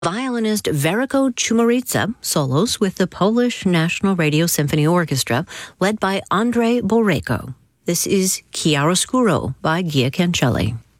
Violinist Veriko Chumuritsa solos with the Polish National Radio Symphony Orchestra, led by Andrzej Borejko. This is Chiaroscuro by Gia Cancelli.